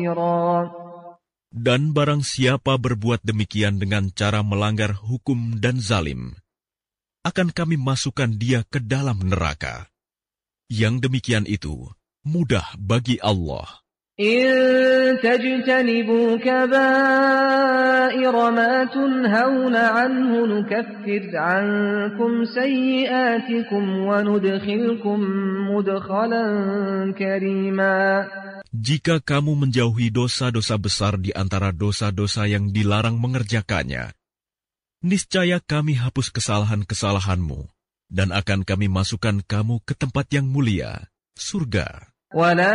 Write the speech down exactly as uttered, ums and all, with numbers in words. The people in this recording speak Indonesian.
Dan barang siapa berbuat demikian dengan cara melanggar hukum dan zalim, akan kami masukkan dia ke dalam neraka. Yang demikian itu mudah bagi Allah. إن تجتنبوا كبائر ما تنهون عنه نكفر عنكم سيئاتكم وندخلكم مدخلا كريما. Jika kamu menjauhi dosa-dosa besar di antara dosa-dosa yang dilarang mengerjakannya, niscaya kami hapus kesalahan-kesalahanmu dan akan kami masukkan kamu ke tempat yang mulia, surga.